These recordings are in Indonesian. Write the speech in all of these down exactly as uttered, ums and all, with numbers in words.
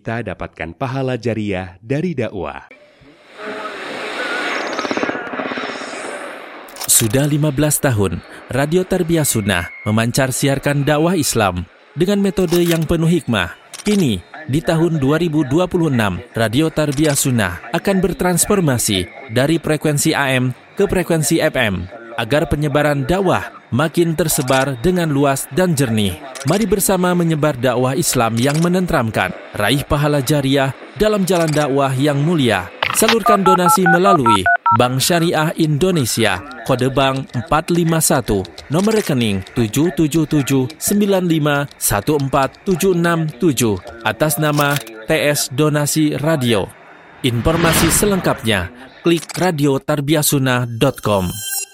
kita dapatkan pahala jariah dari dakwah. Sudah lima belas tahun, Radio Tarbiyah Sunnah memancar siarkan dakwah Islam dengan metode yang penuh hikmah. Kini, di tahun dua ribu dua puluh enam, Radio Tarbiyah Sunnah akan bertransformasi dari frekuensi A M ke frekuensi F M agar penyebaran dakwah makin tersebar dengan luas dan jernih. Mari bersama menyebar dakwah Islam yang menenteramkan, raih pahala jariah dalam jalan dakwah yang mulia. Salurkan donasi melalui Bank Syariah Indonesia, kode bank empat lima satu, nomor rekening tujuh tujuh tujuh sembilan lima satu empat tujuh enam tujuh, atas nama T S Donasi Radio. Informasi selengkapnya, klik radio tarbiyah sunnah dot com.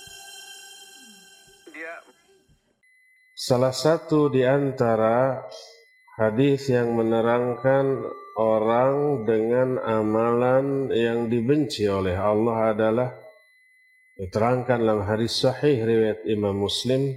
Salah satu di antara hadis yang menerangkan orang dengan amalan yang dibenci oleh Allah adalah diterangkan dalam hadis sahih riwayat Imam Muslim,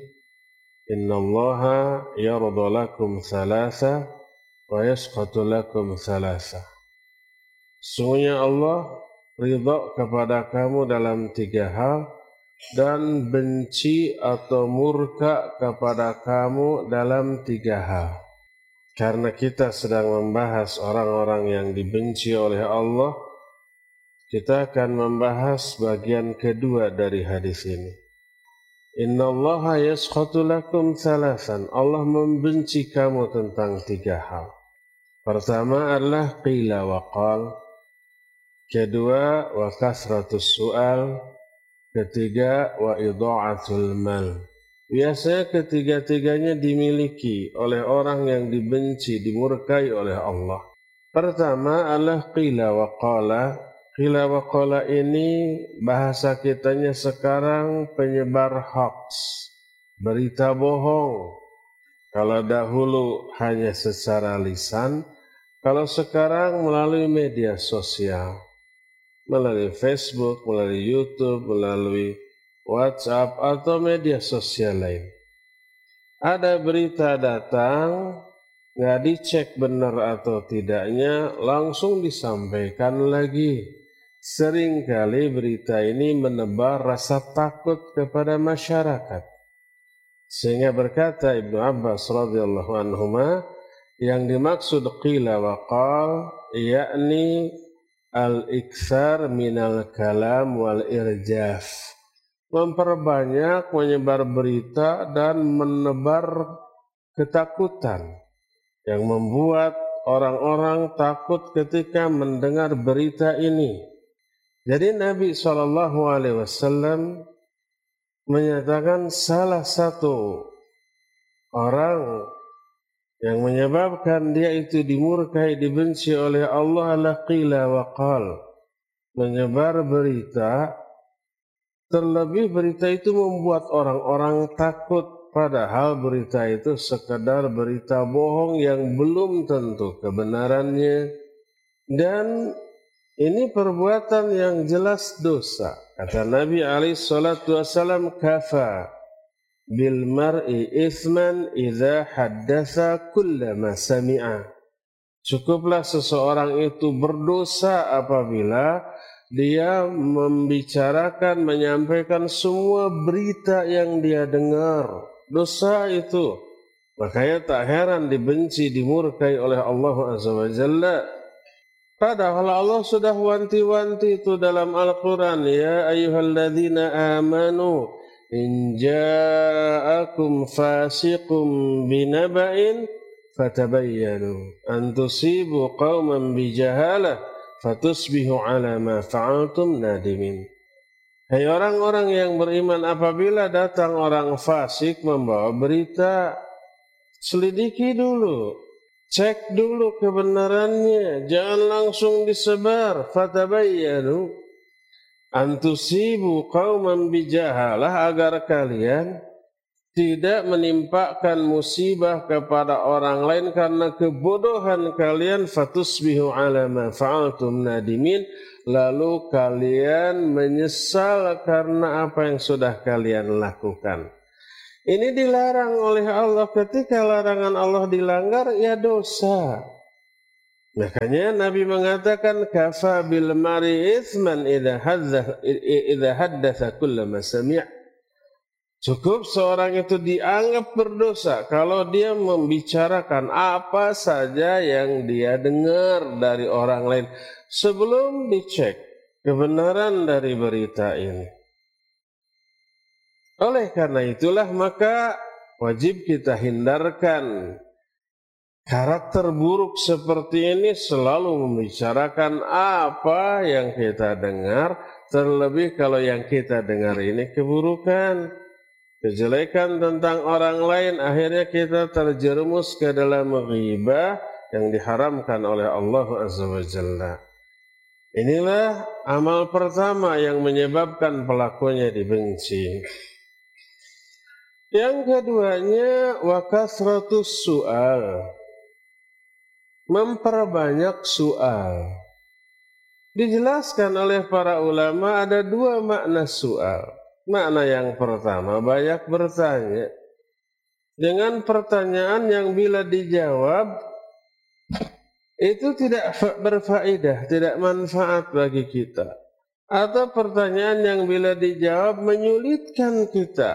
innallaha yarda lakum thalatha wa yasqatu lakum thalatha. Sungguhnya Allah ridha kepada kamu dalam tiga hal dan benci atau murka kepada kamu dalam tiga hal. Karena kita sedang membahas orang-orang yang dibenci oleh Allah, kita akan membahas bagian kedua dari hadis ini. Innallaha yaskhatu lakum thalathan. Allah membenci kamu tentang tiga hal. Pertama adalah qila wa qal. Kedua wa kasratus su'al. Ketiga wa idha'atul mal. Biasanya ketiga-tiganya dimiliki oleh orang yang dibenci, dimurkai oleh Allah. Pertama adalah qila wa qala. Qila wa qala ini bahasa kitanya sekarang penyebar hoax, berita bohong. Kalau dahulu hanya secara lisan, kalau sekarang melalui media sosial, melalui Facebook, melalui YouTube, melalui WhatsApp atau media sosial lain. Ada berita datang, nggak dicek benar atau tidaknya, langsung disampaikan lagi. Seringkali berita ini menebar rasa takut kepada masyarakat. Sehingga berkata Ibnu Abbas radhiyallahu anhuma, yang dimaksud qila wa qal, yakni al-iktsar minal kalam wal irjaf. Memperbanyak menyebar berita dan menebar ketakutan yang membuat orang-orang takut ketika mendengar berita ini. Jadi Nabi shallallahu alaihi wasallam menyatakan salah satu orang yang menyebabkan dia itu dimurkai, dibenci oleh Allah adalah qila wa qal, menyebar berita. Terlebih berita itu membuat orang-orang takut, padahal berita itu sekedar berita bohong yang belum tentu kebenarannya. Dan ini perbuatan yang jelas dosa. Kata Nabi alaihi salatu wassalam, kafa bil mar'i ithman idza haddatsa kullama sami'a. Cukuplah seseorang itu berdosa apabila dia membicarakan, menyampaikan semua berita yang dia dengar. Dosa itu. Makanya tak heran dibenci, dimurkai oleh Allah Azza wa Jalla. Padahal Allah sudah wanti-wanti itu dalam Al-Quran. Ya ayyuhalladzina amanu in ja'akum fasiqum binaba'in fatabayyanu an tusibu qauman bijahalah fatusbihu ala ma fa'altum nadimin. Hai orang-orang yang beriman, apabila datang orang fasik membawa berita, selidiki dulu, cek dulu kebenarannya, jangan langsung disebar. Fatabayyanu antusibu qauman bijahalah, agar kalian tidak menimpakan musibah kepada orang lain karena kebodohan kalian. Fatusbihu ala ma fa'altum nadimin, lalu kalian menyesal karena apa yang sudah kalian lakukan. Ini dilarang oleh Allah. Ketika larangan Allah dilanggar, ya dosa. Makanya Nabi mengatakan kafa bil mari itsman idza hadza idza haddatsa kullama sami'. Cukup seorang itu dianggap berdosa kalau dia membicarakan apa saja yang dia dengar dari orang lain sebelum dicek kebenaran dari berita ini. Oleh karena itulah maka wajib kita hindarkan karakter buruk seperti ini, selalu membicarakan apa yang kita dengar, terlebih kalau yang kita dengar ini keburukan, kejelekan tentang orang lain, akhirnya kita terjerumus ke dalam ghibah yang diharamkan oleh Allah Azza wa Jalla. Inilah amal pertama yang menyebabkan pelakunya dibenci. Yang keduanya wa kasratus su'al, memperbanyak soal. Dijelaskan oleh para ulama ada dua makna soal. Makna yang pertama, banyak bertanya dengan pertanyaan yang bila dijawab itu tidak berfaedah, tidak manfaat bagi kita. Atau pertanyaan yang bila dijawab menyulitkan kita.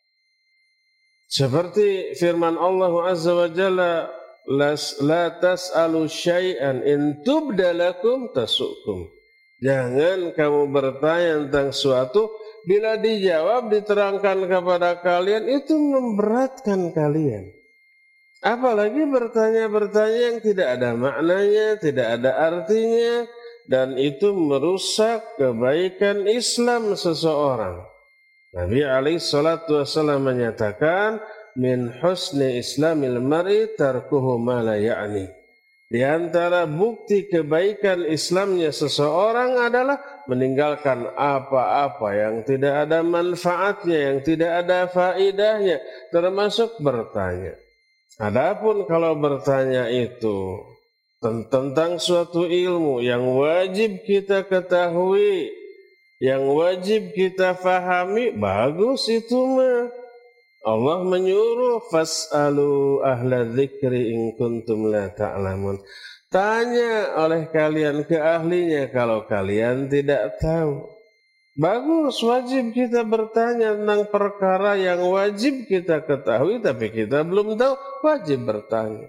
Seperti firman Allah Azza wa Jalla, la tas'alu syai'an in tubda lakum tasukum. Jangan kamu bertanya tentang suatu, bila dijawab diterangkan kepada kalian itu memberatkan kalian. Apalagi bertanya-bertanya yang tidak ada maknanya, tidak ada artinya, dan itu merusak kebaikan Islam seseorang. Nabi alaihi salatu wasallam menyatakan, min husni islamil mar'i tarkuhu ma la ya'ni. Di antara bukti kebaikan Islamnya seseorang adalah meninggalkan apa-apa yang tidak ada manfaatnya, yang tidak ada faedahnya, termasuk bertanya. Adapun kalau bertanya itu tentang suatu ilmu yang wajib kita ketahui, yang wajib kita fahami, bagus itu mah. Allah menyuruh fas'alu ahla dzikri in kuntum la ta'lamun. Tanya oleh kalian ke ahlinya kalau kalian tidak tahu. Bagus, wajib kita bertanya tentang perkara yang wajib kita ketahui tapi kita belum tahu, wajib bertanya.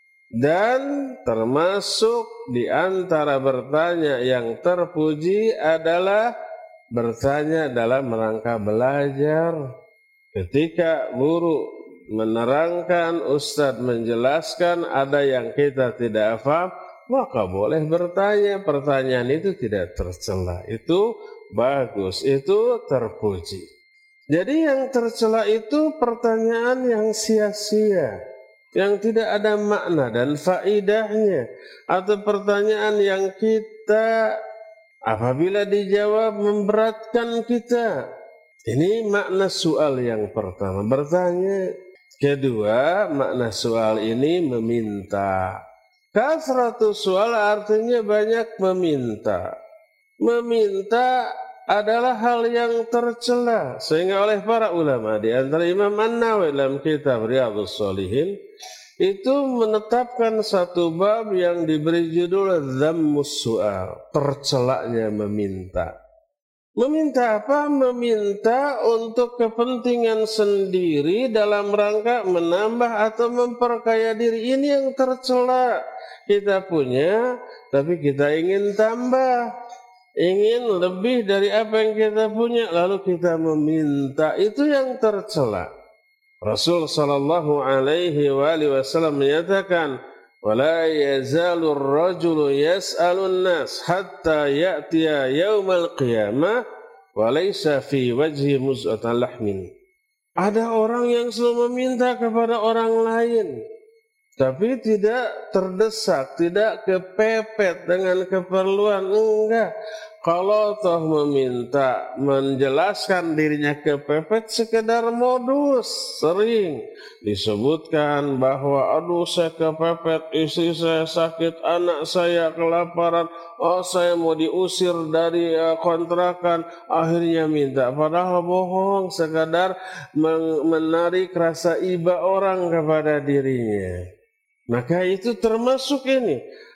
Dan termasuk di antara bertanya yang terpuji adalah bertanya dalam rangka belajar. Ketika guru menerangkan, ustadz menjelaskan, ada yang kita tidak paham, maka boleh bertanya. Pertanyaan itu tidak tercela, itu bagus, itu terpuji. Jadi yang tercela itu pertanyaan yang sia-sia, yang tidak ada makna dan faedahnya, atau pertanyaan yang kita apabila dijawab memberatkan kita. Ini makna soal yang pertama, bertanya. Kedua, makna soal ini meminta. Kasratus soal artinya banyak meminta. Meminta adalah hal yang tercela, sehingga oleh para ulama, di antara Imam An-Nawawi dalam kitab Riyadhus Shalihin, itu menetapkan satu bab yang diberi judul Dzammus Su'al, tercelanya meminta. Meminta apa? Meminta untuk kepentingan sendiri dalam rangka menambah atau memperkaya diri. Ini yang tercela. Kita punya, tapi kita ingin tambah, ingin lebih dari apa yang kita punya, lalu kita meminta. Itu yang tercela. Rasul sallallahu alaihi wasallam menyatakan, wala yazalur rajulu yas'alun nas hatta ya'tiya yaumal qiyamah wa laysa fi wajhi muz'atan lahmin. Ada orang yang selalu meminta kepada orang lain tapi tidak terdesak, tidak kepepet dengan keperluan, enggak. Kalau toh meminta, menjelaskan dirinya kepepet, sekedar modus. Sering disebutkan bahwa aduh saya kepepet, istri saya sakit, anak saya kelaparan, oh saya mau diusir dari uh, kontrakan, akhirnya minta. Padahal bohong, sekadar menarik rasa iba orang kepada dirinya. Maka itu termasuk ini.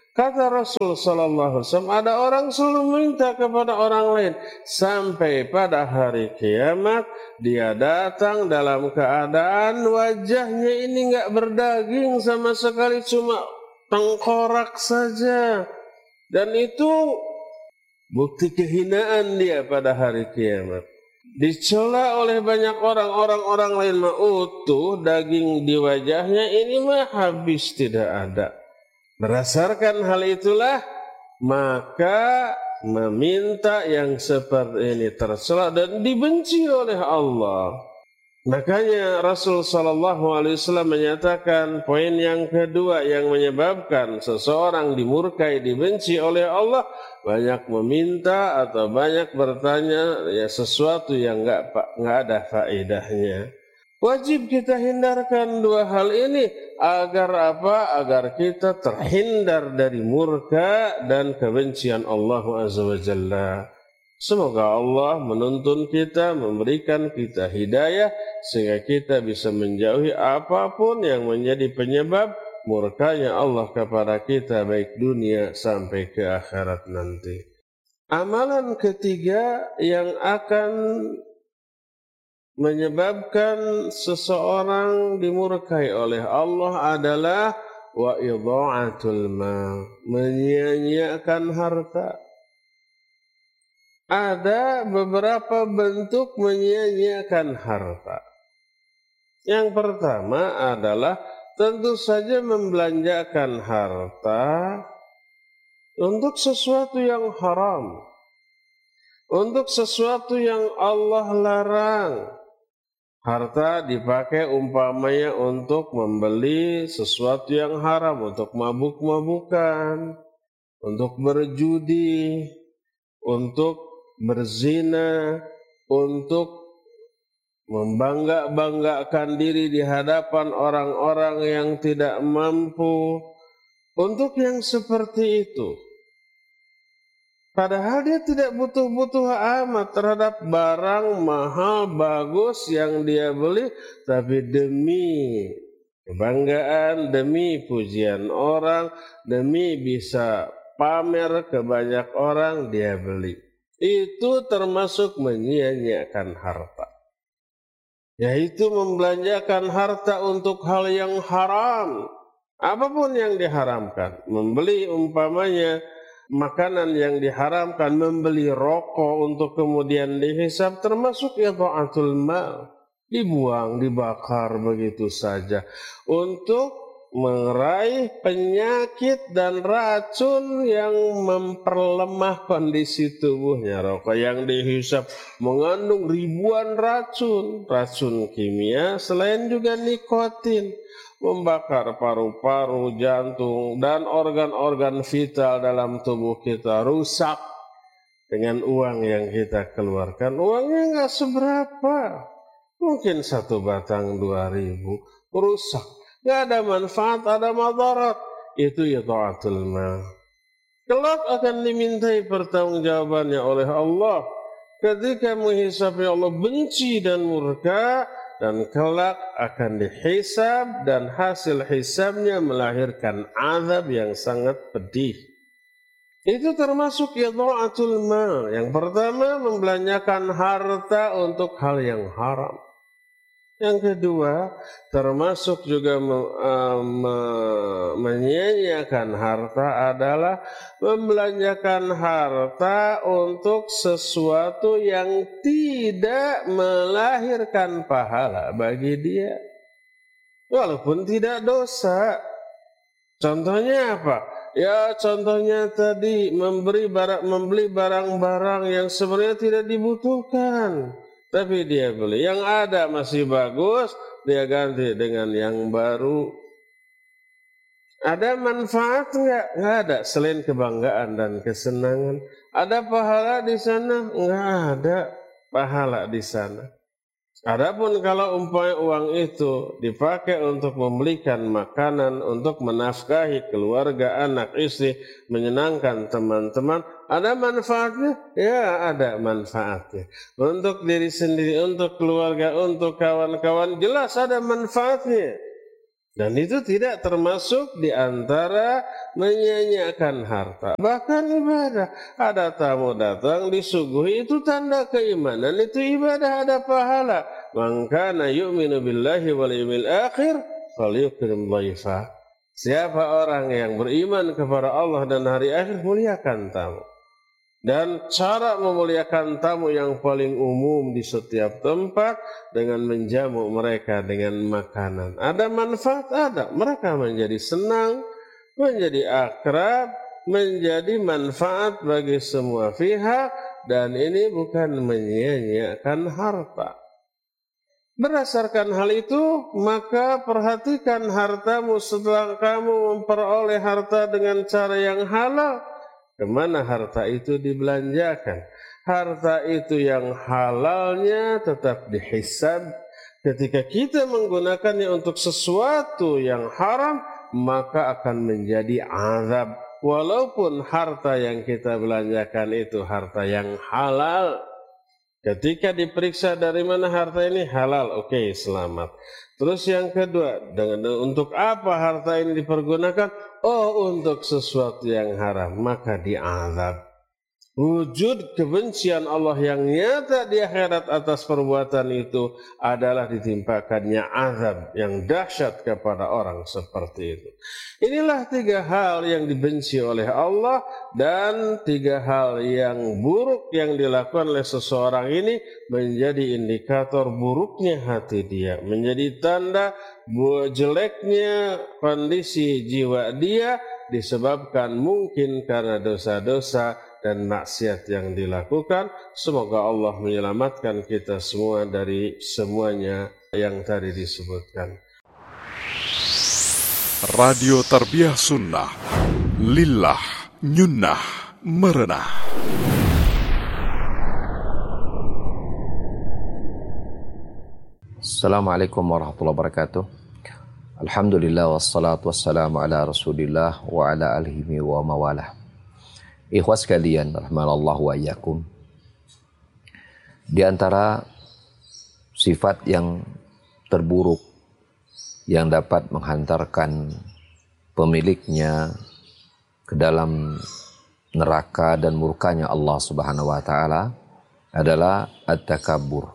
Kata Rasul sallallahu alaihi wasallam, ada orang selalu minta kepada orang lain sampai pada hari kiamat dia datang dalam keadaan wajahnya ini enggak berdaging sama sekali, cuma tengkorak saja. Dan itu bukti kehinaan dia pada hari kiamat. Dicela oleh banyak orang, orang-orang lain mah utuh daging di wajahnya, ini mah habis tidak ada. Berdasarkan hal itulah maka meminta yang seperti ini tercela dan dibenci oleh Allah. Makanya Rasul sallallahu alaihi wasallam menyatakan poin yang kedua yang menyebabkan seseorang dimurkai, dibenci oleh Allah, banyak meminta atau banyak bertanya ya sesuatu yang enggak enggak ada faedahnya. Wajib kita hindarkan dua hal ini agar apa? Agar kita terhindar dari murka dan kebencian Allah Azza wa Jalla. Semoga Allah menuntun kita, memberikan kita hidayah sehingga kita bisa menjauhi apapun yang menjadi penyebab murkanya Allah kepada kita baik dunia sampai ke akhirat nanti. Amalan ketiga yang akan menyebabkan seseorang dimurkai oleh Allah adalah wa idha'atul mal, menyia-nyiakan harta. Ada beberapa bentuk menyia-nyiakan harta. Yang pertama adalah tentu saja membelanjakan harta untuk sesuatu yang haram, untuk sesuatu yang Allah larang. Harta dipakai umpamanya untuk membeli sesuatu yang haram, untuk mabuk-mabukan, untuk berjudi, untuk berzina, untuk membangga-banggakan diri di hadapan orang-orang yang tidak mampu, untuk yang seperti itu. Padahal dia tidak butuh-butuh amat terhadap barang mahal, bagus yang dia beli, tapi demi kebanggaan, demi pujian orang, demi bisa pamer ke banyak orang dia beli. Itu termasuk menyia-nyiakan harta. Yaitu membelanjakan harta untuk hal yang haram. Apapun yang diharamkan. Membeli umpamanya makanan yang diharamkan, membeli rokok untuk kemudian dihisab, termasuk idha'atul mal, dibuang, dibakar begitu saja untuk meraih penyakit dan racun yang memperlemah kondisi tubuhnya. Rokok yang dihisab mengandung ribuan racun, racun kimia, selain juga nikotin, membakar paru-paru, jantung, dan organ-organ vital dalam tubuh kita rusak dengan uang yang kita keluarkan. Uangnya nggak seberapa, mungkin satu batang dua ribu, rusak. Nggak ada manfaat, ada madarat. Itu idha'atul mal. Kelak akan dimintai pertanggungjawabannya oleh Allah ketika menghisabi Allah benci dan murka. Dan kelak akan dihisab dan hasil hisabnya melahirkan azab yang sangat pedih. Itu termasuk idha'atul mal. Yang pertama, membelanjakan harta untuk hal yang haram. Yang kedua, termasuk juga me, uh, me, menyia-nyiakan harta adalah membelanjakan harta untuk sesuatu yang tidak melahirkan pahala bagi dia. Walaupun tidak dosa. Contohnya apa? Ya contohnya tadi memberi barang, membeli barang-barang yang sebenarnya tidak dibutuhkan. Tapi dia beli. Yang ada masih bagus, dia ganti dengan yang baru. Ada manfaat enggak? Enggak ada. Selain kebanggaan dan kesenangan. Ada pahala di sana? Enggak ada pahala di sana. Adapun kalau umpamanya uang itu dipakai untuk membelikan makanan, untuk menafkahi keluarga, anak, istri, menyenangkan teman-teman, ada manfaatnya? Ya, ada manfaatnya. Untuk diri sendiri, untuk keluarga, untuk kawan-kawan, jelas ada manfaatnya. Dan itu tidak termasuk di antara menyanyiakan harta. Bahkan ibadah. Ada tamu datang disuguhi, itu tanda keimanan, itu ibadah, ada pahala. Man kana yu'minu billahi wal yawmil akhir falyukrim dhaifah. Siapa orang yang beriman kepada Allah dan hari akhir, muliakan tamu. Dan cara memuliakan tamu yang paling umum di setiap tempat dengan menjamu mereka dengan makanan. Ada manfaat, ada. Mereka menjadi senang, menjadi akrab, menjadi manfaat bagi semua pihak, dan ini bukan menyia-nyiakan harta. Berdasarkan hal itu, maka perhatikan hartamu setelah kamu memperoleh harta dengan cara yang halal. Kemana harta itu dibelanjakan? Harta itu yang halalnya tetap dihisab. Ketika kita menggunakannya untuk sesuatu yang haram, maka akan menjadi azab. Walaupun harta yang kita belanjakan itu harta yang halal. Ketika diperiksa dari mana harta ini, halal, oke, okay, selamat. Terus yang kedua, dengan untuk apa harta ini dipergunakan? Oh, untuk sesuatu yang haram, maka diazab. Wujud kebencian Allah yang nyata di akhirat atas perbuatan itu adalah ditimpakannya azab yang dahsyat kepada orang seperti itu. Inilah tiga hal yang dibenci oleh Allah, dan tiga hal yang buruk yang dilakukan oleh seseorang ini menjadi indikator buruknya hati dia, menjadi tanda jeleknya kondisi jiwa dia disebabkan mungkin karena dosa-dosa dan maksiat yang dilakukan. Semoga Allah menyelamatkan kita semua dari semuanya yang tadi disebutkan. Radio Tarbiyah Sunnah, lillah, nyunnah, merenah. Assalamualaikum warahmatullahi wabarakatuh. Alhamdulillah wassalatu wassalamu ala Rasulillah wa ala alihi wa mawalah. Ikhwas sekalian, rahimanallahu wa iyyakum. Di antara sifat yang terburuk yang dapat menghantarkan pemiliknya ke dalam neraka dan murkanya Allah Subhanahu wa taala adalah at-takabbur.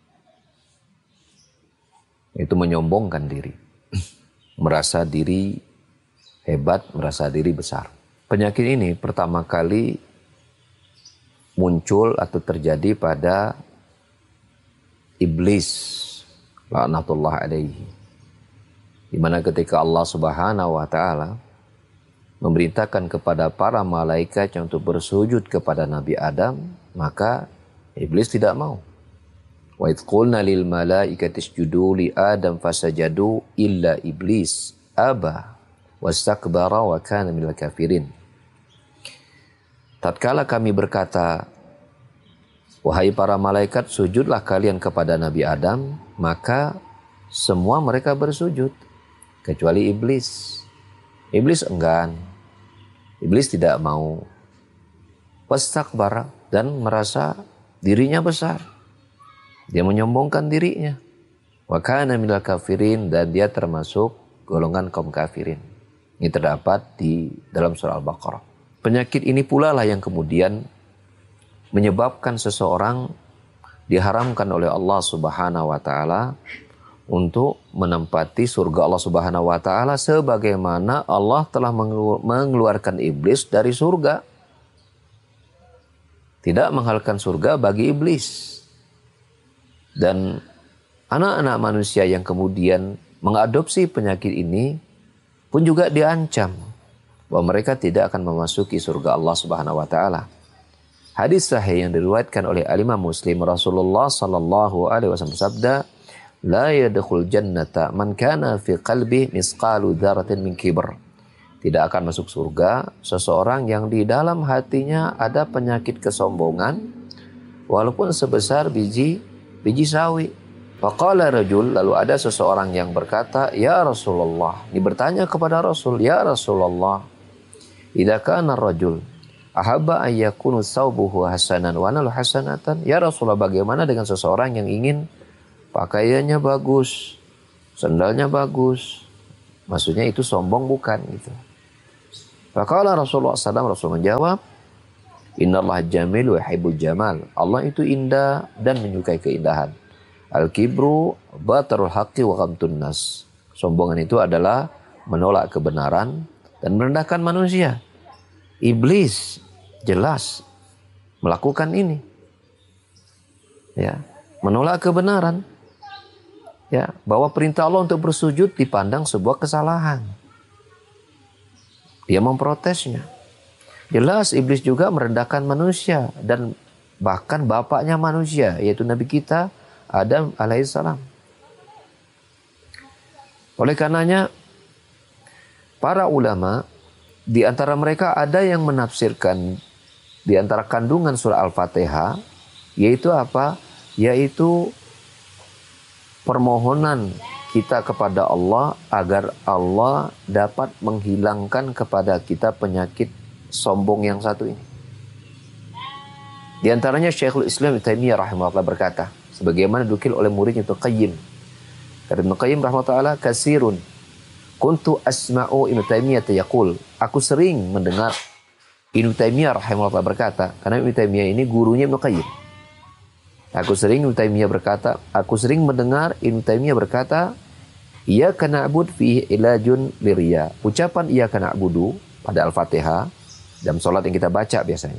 Itu menyombongkan diri. Merasa diri hebat, merasa diri besar. Penyakit ini pertama kali muncul atau terjadi pada iblis, laknatullah alaihi. Di mana ketika Allah Subhanahu wa taala memerintahkan kepada para malaikat untuk bersujud kepada Nabi Adam, maka iblis tidak mau. Wa idz qulna lil malaikati isjudu li Adam fasajadu illa iblis aba wastakbara wa kana minal kafirin. Tatkala kami berkata, wahai para malaikat, sujudlah kalian kepada Nabi Adam, maka semua mereka bersujud kecuali iblis. Iblis enggan. Iblis tidak mau. Wastakbara, dan merasa dirinya besar. Dia menyombongkan dirinya. Wa kana minal kafirin, dan dia termasuk golongan kaum kafirin. Ini terdapat di dalam surah Al-Baqarah. Penyakit ini pula lah yang kemudian menyebabkan seseorang diharamkan oleh Allah Subhanahu wa taala untuk menempati surga Allah Subhanahu wa taala sebagaimana Allah telah mengeluarkan iblis dari surga. Tidak menghalalkan surga bagi iblis. Dan anak-anak manusia yang kemudian mengadopsi penyakit ini pun juga diancam bahwa mereka tidak akan memasuki surga Allah Subhanahu wa taala. Hadis sahih yang diriwayatkan oleh Al-Imam Muslim, Rasulullah sallallahu alaihi wasallam bersabda, "La yadkhul jannata man kana fi qalbi misqalu dzarratin min kibr." Tidak akan masuk surga seseorang yang di dalam hatinya ada penyakit kesombongan walaupun sebesar biji biji sawi. Faqala rajul, lalu ada seseorang yang berkata, "Ya Rasulullah." Ini bertanya kepada Rasul, "Ya Rasulullah, idza kana ar-rajul ahabba an yakunu thawbuhu hasanan wa nalu hasanatan." Ya Rasulullah, bagaimana dengan seseorang yang ingin pakaiannya bagus, sandalnya bagus, Maksudnya itu sombong bukan gitu. Faqala Rasulullah sallallahu alaihi wasallam, Rasul menjawab, Innallaha jamil wa yuhibbul jamal. Allah itu indah dan menyukai keindahan. Al-kibru batarul haqqi wa ghamtun nas. Sombongan itu adalah menolak kebenaran dan merendahkan manusia. Iblis jelas melakukan ini. Ya, menolak kebenaran. Ya, bahwa perintah Allah untuk bersujud dipandang sebuah kesalahan. Dia memprotesnya. Jelas iblis juga merendahkan manusia dan bahkan bapaknya manusia, yaitu Nabi kita Adam alaihissalam. Oleh karenanya para ulama di antara mereka ada yang menafsirkan di antara kandungan surah Al-Fatihah yaitu apa? Yaitu permohonan kita kepada Allah agar Allah dapat menghilangkan kepada kita penyakit sombong yang satu ini. Di antaranya Syekhul Islam Ibnu Taimiyah rahimahullah berkata, sebagaimana dinukil oleh muridnya Ibnu Qayyim. Kata Ibnu Qayyim rahimahullah, kasirun kuntu asma'u Ibnu Taimiyah yaqul, aku sering mendengar Ibnu Taimiyah rahimahullah berkata, karena Ibnu Taimiyah ini gurunya Ibnu Qayyim. Aku sering Ibnu Taimiyah berkata, aku sering mendengar Ibnu Taimiyah berkata, iyyaka na'budu fihi ilajun liriya. Ucapan iyyaka na'budu pada Al-Fatihah dalam salat yang kita baca biasanya.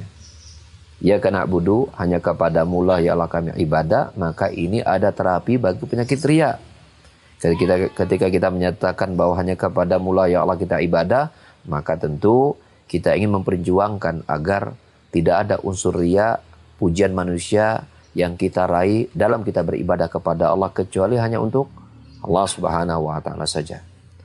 Iyyaka na'budu, hanya kepadamu lah ya Allah kami ibadah, maka ini ada terapi bagi penyakit riya. Ketika, ketika kita menyatakan bahwa hanya kepadamu lah ya Allah kita ibadah, maka tentu kita ingin memperjuangkan agar tidak ada unsur riya, pujian manusia yang kita raih dalam kita beribadah kepada Allah kecuali hanya untuk Allah Subhanahu wa taala saja.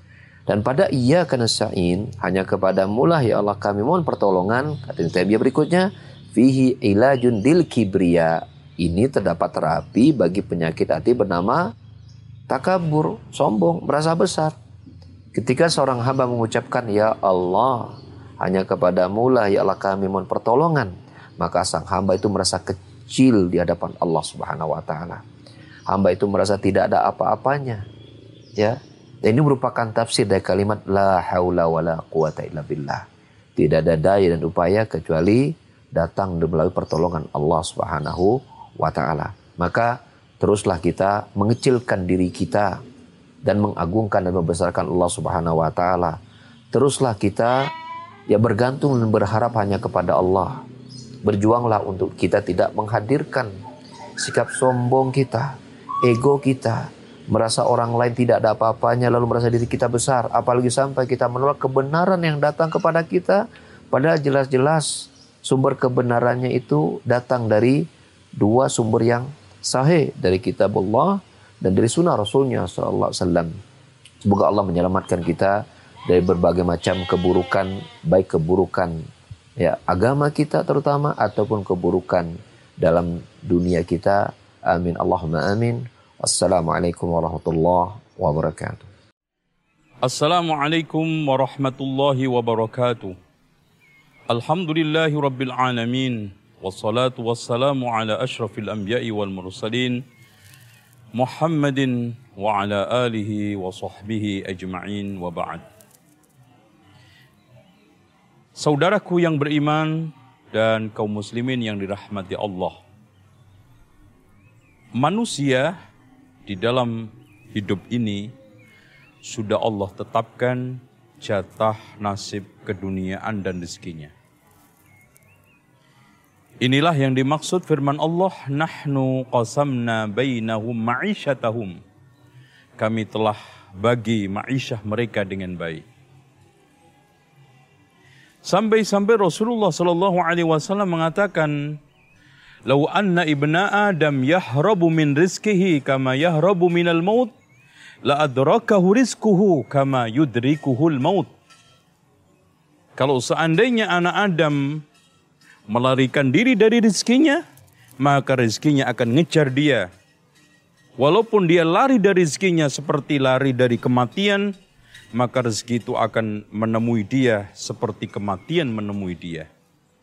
Dan pada iyyaka nasta'in, hanya kepadamu lah ya Allah kami mohon pertolongan, kata Taimiyah berikutnya, fihi ilajun dil kibriya. Ini terdapat terapi bagi penyakit hati bernama takabur, sombong, merasa besar. Ketika seorang hamba mengucapkan ya Allah, hanya kepadamu lah ya Allah kami mohon pertolongan, maka sang hamba itu merasa kecil di hadapan Allah Subhanahu wa taala. Hamba itu merasa tidak ada apa-apanya. Ya. Dan ini merupakan tafsir dari kalimat la haula wala quwata illa billah. Tidak ada daya dan upaya kecuali datang melalui pertolongan Allah Subhanahu wa taala. Maka teruslah kita mengecilkan diri kita dan mengagungkan dan membesarkan Allah Subhanahu wa taala. Teruslah kita ya bergantung dan berharap hanya kepada Allah. Berjuanglah untuk kita tidak menghadirkan sikap sombong kita, ego kita, merasa orang lain tidak ada apa-apanya lalu merasa diri kita besar, apalagi sampai kita menolak kebenaran yang datang kepada kita, padahal jelas-jelas sumber kebenarannya itu datang dari dua sumber yang sahih, dari kitab Allah dan dari sunnah Rasulnya sallallahu alaihi wasallam. Semoga Allah menyelamatkan kita dari berbagai macam keburukan, baik keburukan ya agama kita terutama ataupun keburukan dalam dunia kita. Amin Allahumma amin. Assalamualaikum warahmatullahi wabarakatuh. Assalamualaikum warahmatullahi wabarakatuh. Alhamdulillahi rabbil alamin. Wassalatu wassalamu ala ashrafil anbiya'i wal mursalin. Muhammadin wa ala alihi wa sahbihi ajma'in wa ba'd. Saudaraku yang beriman dan kaum muslimin yang dirahmati Allah. Manusia di dalam hidup ini sudah Allah tetapkan jatah nasib keduniaan dan rezekinya. Inilah yang dimaksud firman Allah, nahnu qasamna bainahum ma'isyatahum. Kami telah bagi ma'isyah mereka dengan baik. Sampai-sampai Rasulullah sallallahu alaihi wasallam mengatakan, "Lau anna ibna Adam yahrabu min rizkihi kama yahrabu minal maut, la adrakahu rizkuhu kama yudrikuhul maut." Kalau seandainya anak Adam melarikan diri dari rizkinya, maka rizkinya akan ngejar dia. Walaupun dia lari dari rizkinya seperti lari dari kematian, maka rezeki itu akan menemui dia seperti kematian menemui dia.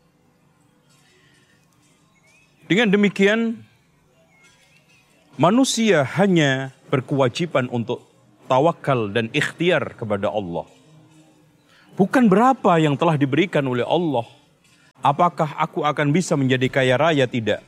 Dengan demikian, manusia hanya berkewajiban untuk tawakal dan ikhtiar kepada Allah. Bukan berapa yang telah diberikan oleh Allah. Apakah aku akan bisa menjadi kaya raya? Tidak.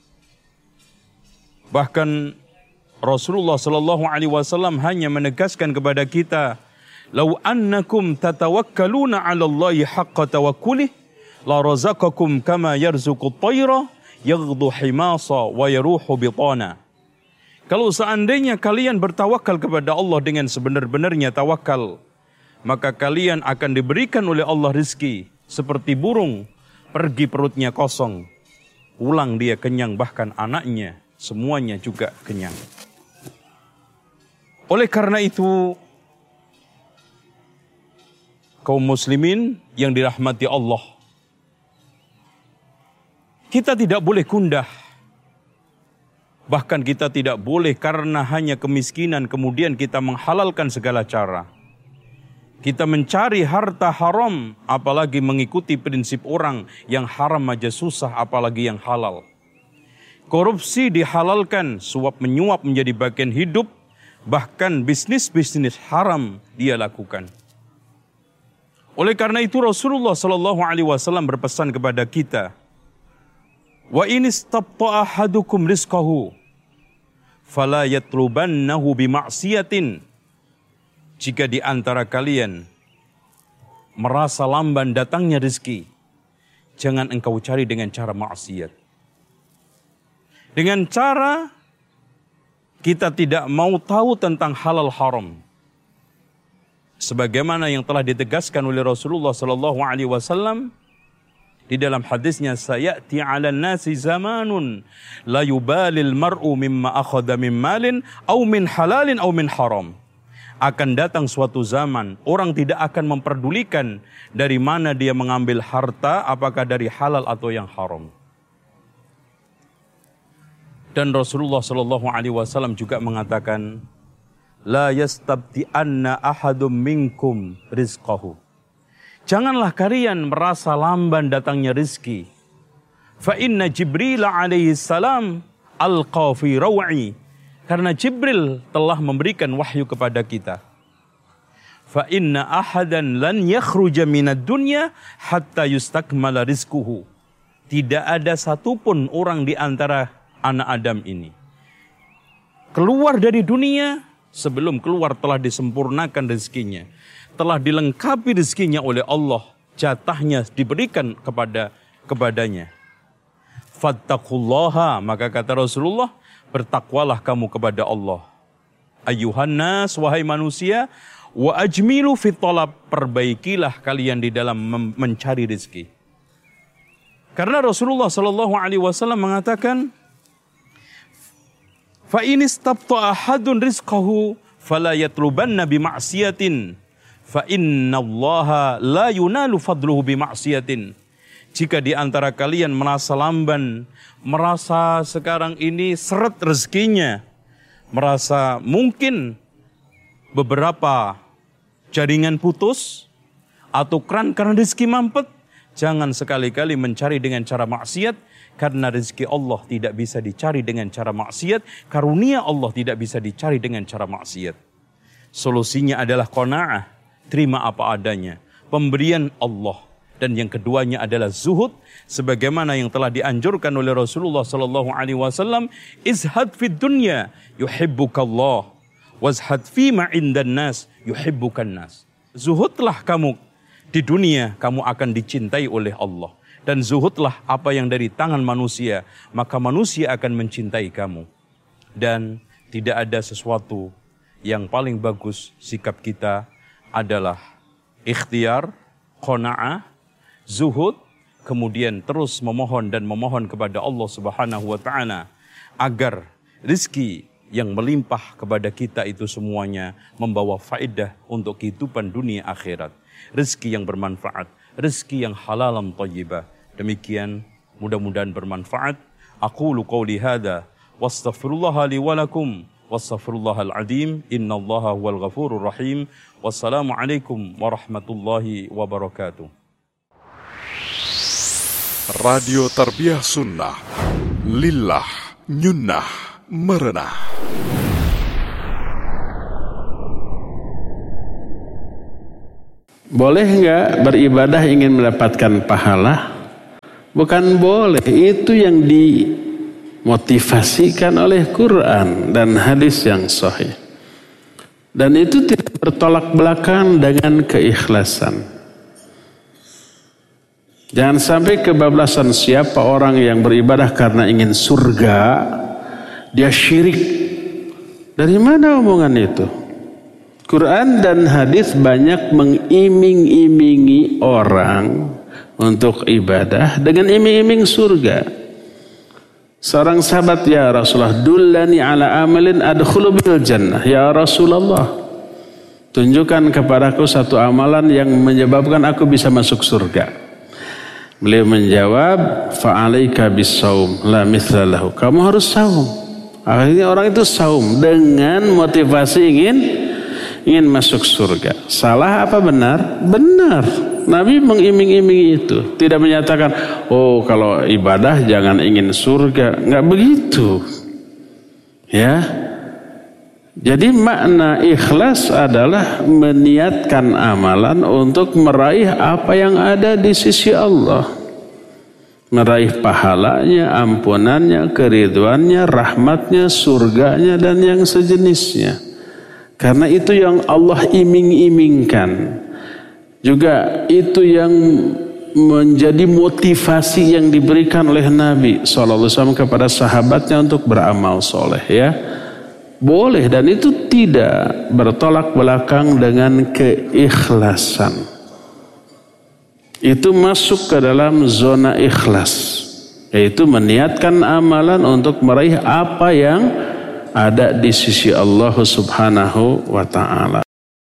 Bahkan Rasulullah Sallallahu Alaihi Wasallam hanya menegaskan kepada kita, "Lau annakum tatawakkaluna 'ala Allahi haqqa tawakkulih, la razaqakum kama yarzuqut tayra yaghdu himasa wa yaruhu bitana." Kalau seandainya kalian bertawakal kepada Allah dengan sebenar-benarnya tawakal, maka kalian akan diberikan oleh Allah rizki seperti burung pergi perutnya kosong, pulang dia kenyang, bahkan anaknya semuanya juga kenyang. Oleh karena itu, kaum muslimin yang dirahmati Allah, kita tidak boleh kundah. Bahkan kita tidak boleh karena hanya kemiskinan kemudian kita menghalalkan segala cara. Kita mencari harta haram, apalagi mengikuti prinsip orang yang haram aja susah, apalagi yang halal. Korupsi dihalalkan, suap menyuap menjadi bagian hidup, bahkan bisnis-bisnis haram dia lakukan. Oleh karena itu Rasulullah Sallallahu Alaihi Wasallam berpesan kepada kita, wa in istabta'a ahadukum rizqahu fala yatlubannahu bima'siyatin. Jika di antara kalian merasa lamban datangnya rezeki, jangan engkau cari dengan cara maksiat. Dengan cara kita tidak mau tahu tentang halal haram. Sebagaimana yang telah ditegaskan oleh Rasulullah Sallallahu Alaihi Wasallam di dalam hadisnya, sayati 'alan nasi zamanun la yubalil mar'u mimma akhadha min malin aw min halalin aw min haram. Akan datang suatu zaman orang tidak akan memperdulikan dari mana dia mengambil harta, apakah dari halal atau yang haram. Dan Rasulullah Sallallahu Alaihi Wasallam juga mengatakan, la yastabti'anna ahadum minkum rizqahu. Janganlah kalian merasa lamban datangnya rizki. Fa inna Jibril alaihi salam alqa fi raw'i. Karena Jibril telah memberikan wahyu kepada kita. Fa inna ahadan lan yakhruja minad dunya hatta yustakmala rizquhu. Tidak ada satupun orang di antara anak Adam ini keluar dari dunia sebelum keluar telah disempurnakan rezekinya, telah dilengkapi rezekinya oleh Allah, jatahnya diberikan kepada kepadanya. Fattaqullaha, maka kata Rasulullah, bertakwalah kamu kepada Allah. Ayyuhan nas, wahai manusia, wa ajmilu fit talab, perbaikilah kalian di dalam mencari rezeki. Karena Rasulullah Sallallahu Alaihi Wasallam mengatakan, fa in istabta'a ahadun rizqahu fala yatlubanna bima'siyatin fa innallaha la yunalu fadluhu bima'siyatin. Jika di antara kalian merasa lamban, merasa sekarang ini seret rezekinya, merasa mungkin beberapa jaringan putus atau keran karena rezeki mampet, jangan sekali-kali mencari dengan cara maksiat, karena rezeki Allah tidak bisa dicari dengan cara maksiat, karunia Allah tidak bisa dicari dengan cara maksiat. Solusinya adalah qanaah, terima apa adanya, pemberian Allah. Dan yang keduanya adalah zuhud, sebagaimana yang telah dianjurkan oleh Rasulullah Sallallahu Alaihi Wasallam, izhad fid dunya yuhibbukallah, wazhad fima indan nas yuhibbukan nas. Zuhudlah kamu di dunia, kamu akan dicintai oleh Allah. Dan zuhudlah apa yang dari tangan manusia, maka manusia akan mencintai kamu. Dan tidak ada sesuatu yang paling bagus sikap kita adalah ikhtiar, qanaah, zuhud, kemudian terus memohon dan memohon kepada Allah Subhanahu wa taala agar rizki yang melimpah kepada kita itu semuanya membawa faedah untuk kehidupan dunia akhirat. Rizki yang bermanfaat, rizki yang halalan thayyibah. Demikian, mudah-mudahan bermanfaat. Aqulu qawli hadza wastaghfirullaha li wa lakum wastaghfirullahal azim innallaha huwal ghafurur rahim. Wassalamualaikum warahmatullahi wabarakatuh. Radio Tarbiyah Sunnah, lillah, nyunnah, merenah. Boleh nggak beribadah ingin mendapatkan pahala? Bukan boleh, itu yang dimotivasikan oleh Quran dan hadis yang sahih. Dan itu tidak bertolak belakang dengan keikhlasan. Jangan sampai kebablasan siapa orang yang beribadah karena ingin surga, dia syirik. Dari mana omongan itu? Quran dan hadis banyak mengiming-imingi orang untuk ibadah dengan iming-iming surga. Seorang sahabat, ya Rasulullah, dullani ala amalin adkhulu bil jannah. Ya Rasulullah, tunjukkan kepadaku satu amalan yang menyebabkan aku bisa masuk surga. Beliau menjawab, fa'alaika bis-saum la mithla lahu. Kamu harus saum. Akhirnya orang itu saum dengan motivasi ingin ingin masuk surga. Salah apa benar? Benar. Nabi mengiming-imingi itu. Tidak menyatakan, oh kalau ibadah jangan ingin surga. Enggak begitu. Ya. Jadi makna ikhlas adalah meniatkan amalan untuk meraih apa yang ada di sisi Allah. Meraih pahalanya, ampunannya, keridhaannya, rahmatnya, surganya, dan yang sejenisnya. Karena itu yang Allah iming-imingkan. Juga itu yang menjadi motivasi yang diberikan oleh Nabi shallallahu alaihi wasallam kepada sahabatnya untuk beramal soleh, ya. Boleh, dan itu tidak bertolak belakang dengan keikhlasan. Itu masuk ke dalam zona ikhlas, yaitu meniatkan amalan untuk meraih apa yang ada di sisi Allah Subhanahu wa ta'ala.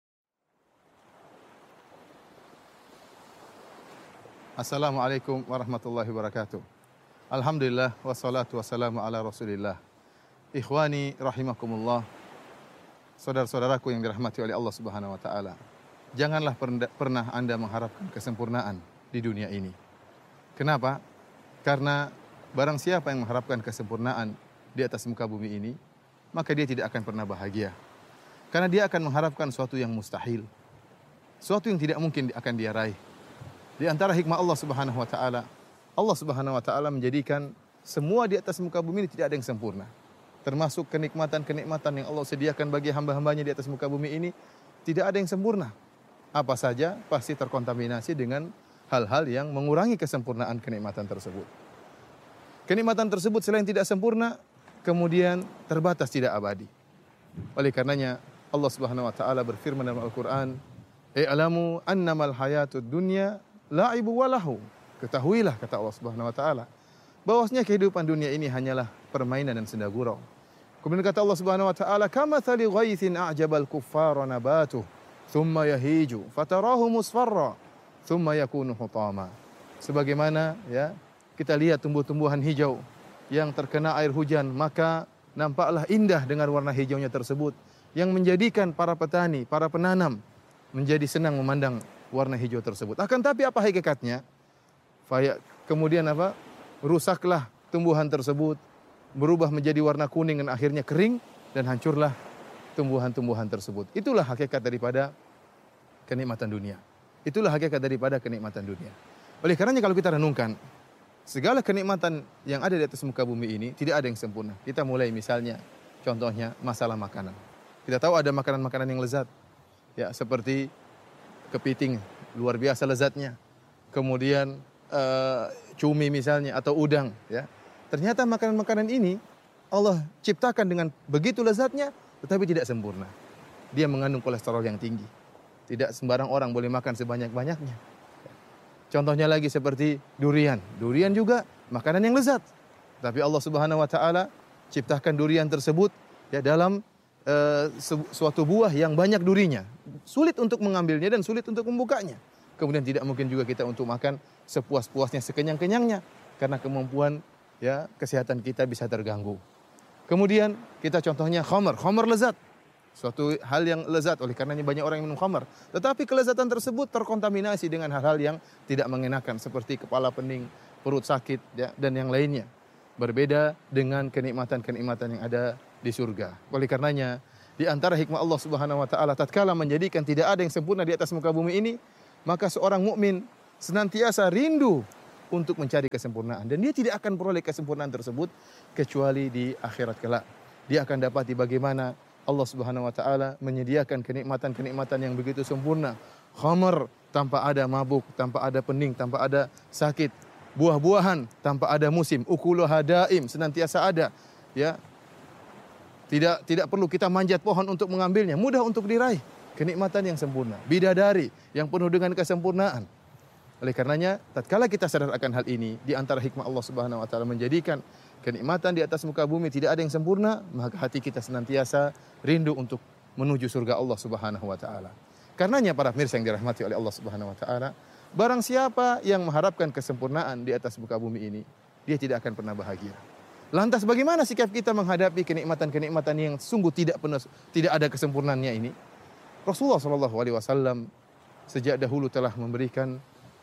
Assalamualaikum warahmatullahi wabarakatuh. Alhamdulillah wassalatu wassalamu ala Rasulillah. Ikhwani rahimakumullah. Saudara-saudaraku yang dirahmati oleh Allah Subhanahu wa taala. Janganlah pernah Anda mengharapkan kesempurnaan di dunia ini. Kenapa? Karena barang siapa yang mengharapkan kesempurnaan di atas muka bumi ini, maka dia tidak akan pernah bahagia. Karena dia akan mengharapkan sesuatu yang mustahil. Sesuatu yang tidak mungkin akan dia raih. Di antara hikmah Allah Subhanahu wa taala, Allah Subhanahu wa taala menjadikan semua di atas muka bumi ini tidak ada yang sempurna. Termasuk kenikmatan-kenikmatan yang Allah sediakan bagi hamba-hambanya di atas muka bumi ini tidak ada yang sempurna. Apa saja pasti terkontaminasi dengan hal-hal yang mengurangi kesempurnaan kenikmatan tersebut. Kenikmatan tersebut selain tidak sempurna, kemudian terbatas, tidak abadi. Oleh karenanya Allah Subhanahu wa taala berfirman dalam Al-Qur'an, "I'lamu annamal hayatud dunya la'ibu wa lahu." Ketahuilah, kata Allah Subhanahu wa taala, bahwasanya kehidupan dunia ini hanyalah permainan dan senda gurau. Kemudian kata Allah Subhanahu wa taala, "Kamathali ghaithin a'jabal kuffara nabatuh, thumma yahiju fatarahu musfarra, thumma yakunu hutama." Sebagaimana ya, kita lihat tumbuh-tumbuhan hijau yang terkena air hujan, maka nampaklah indah dengan warna hijaunya tersebut, yang menjadikan para petani, para penanam menjadi senang memandang warna hijau tersebut. Akan tapi apa hakikatnya? Kemudian apa? Rusaklah tumbuhan tersebut, berubah menjadi warna kuning dan akhirnya kering dan hancurlah tumbuhan-tumbuhan tersebut. Itulah hakikat daripada kenikmatan dunia. Itulah hakikat daripada kenikmatan dunia. Oleh karenanya kalau kita renungkan, segala kenikmatan yang ada di atas muka bumi ini tidak ada yang sempurna. Kita mulai misalnya, contohnya masalah makanan. Kita tahu ada makanan-makanan yang lezat, ya seperti kepiting, luar biasa lezatnya. Kemudian uh, cumi misalnya atau udang, ya. Ternyata makanan-makanan ini Allah ciptakan dengan begitu lezatnya, tetapi tidak sempurna. Dia mengandung kolesterol yang tinggi. Tidak sembarang orang boleh makan sebanyak-banyaknya. Contohnya lagi seperti durian. Durian juga makanan yang lezat. Tapi Allah Subhanahu wa taala ciptakan durian tersebut ya dalam uh, suatu buah yang banyak durinya. Sulit untuk mengambilnya dan sulit untuk membukanya. Kemudian tidak mungkin juga kita untuk makan sepuas-puasnya, sekenyang-kenyangnya, karena kemampuan ya kesehatan kita bisa terganggu. Kemudian kita contohnya khamar, khamar lezat. Suatu hal yang lezat, oleh karenanya banyak orang yang minum khamar. Tetapi kelezatan tersebut terkontaminasi dengan hal-hal yang tidak mengenakan seperti kepala pening, perut sakit ya, dan yang lainnya. Berbeda dengan kenikmatan-kenikmatan yang ada di surga. Oleh karenanya di antara hikmah Allah Subhanahu wa taala tatkala menjadikan tidak ada yang sempurna di atas muka bumi ini, Maka seorang mukmin senantiasa rindu untuk mencari kesempurnaan, dan dia tidak akan peroleh kesempurnaan tersebut kecuali di akhirat kelak. Dia akan dapati bagaimana Allah Subhanahu wa taala menyediakan kenikmatan-kenikmatan yang begitu sempurna. Khamar tanpa ada mabuk, tanpa ada pening, tanpa ada sakit. Buah-buahan tanpa ada musim. Ukuluha daim, senantiasa ada. Ya. Tidak tidak perlu kita manjat pohon untuk mengambilnya, mudah untuk diraih. Kenikmatan yang sempurna. Bidadari yang penuh dengan kesempurnaan. Oleh karenanya, tatkala kita sadar akan hal ini, di antara hikmah Allah Subhanahu wa taala menjadikan kenikmatan di atas muka bumi tidak ada yang sempurna, maka hati kita senantiasa rindu untuk menuju surga Allah Subhanahu wa taala. Karenanya para pemirsa yang dirahmati oleh Allah Subhanahu wa taala, barang siapa yang mengharapkan kesempurnaan di atas muka bumi ini, dia tidak akan pernah bahagia. Lantas bagaimana sikap kita menghadapi kenikmatan-kenikmatan yang sungguh tidak pernah, tidak ada kesempurnaannya ini? Rasulullah shallallahu alaihi wasallam sejak dahulu telah memberikan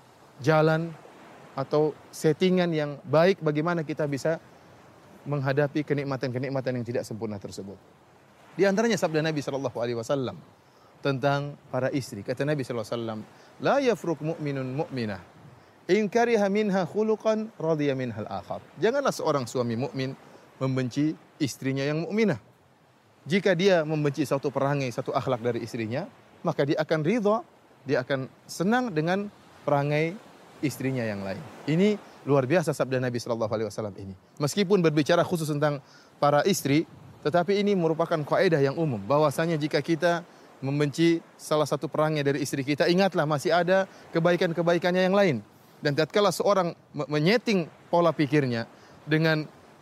jalan atau settingan yang baik bagaimana kita bisa menghadapi kenikmatan-kenikmatan yang tidak sempurna tersebut. Di antaranya sabda Nabi shallallahu alaihi wasallam tentang para istri. Kata Nabi shallallahu alaihi wasallam, "La yafruk mu'minun mu'minah. In kariha minha khuluqan radiya minhal akhar." Janganlah seorang suami mukmin membenci istrinya yang mukminah. Jika dia membenci satu perangai, satu akhlak dari istrinya, maka dia akan ridha, dia akan senang dengan perangai istrinya yang lain. Ini luar biasa sabda Nabi sallallahu alaihi wasallam ini. Meskipun berbicara khusus tentang para istri, tetapi ini merupakan kaidah yang umum bahwasanya jika kita membenci salah satu perangai dari istri kita, ingatlah masih ada kebaikan-kebaikannya yang lain. Dan tatkala seorang menyeting pola pikirnya dengan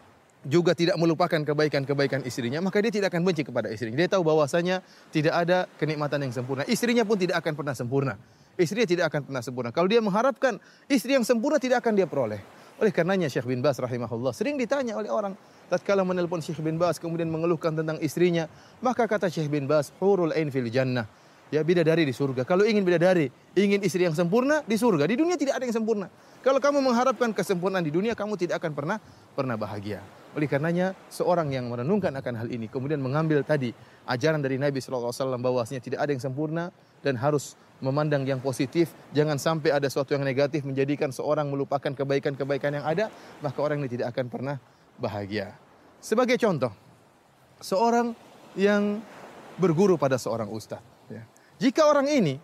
juga tidak melupakan kebaikan-kebaikan istrinya, maka dia tidak akan benci kepada istrinya. Dia tahu bahwasanya tidak ada kenikmatan yang sempurna. Istrinya pun tidak akan pernah sempurna. Istrinya tidak akan pernah sempurna. Kalau dia mengharapkan istri yang sempurna, tidak akan dia peroleh. Oleh karenanya Syekh bin Baz rahimahullah sering ditanya oleh orang tatkala menelpon Syekh bin Baz kemudian mengeluhkan tentang istrinya, maka kata Syekh bin Baz, hurul ain fil jannah. Ya, bidadari di surga. Kalau ingin bidadari, ingin istri yang sempurna di surga. Di dunia tidak ada yang sempurna. Kalau kamu mengharapkan kesempurnaan di dunia, kamu tidak akan pernah pernah bahagia. Oleh karenanya, seorang yang merenungkan akan hal ini, kemudian mengambil tadi ajaran dari Nabi shallallahu alaihi wasallam bahwasanya tidak ada yang sempurna dan harus memandang yang positif. Jangan sampai ada sesuatu yang negatif menjadikan seorang melupakan kebaikan-kebaikan yang ada, maka orang ini tidak akan pernah bahagia. Sebagai contoh, seorang yang berguru pada seorang ustadz. Ya. Jika orang ini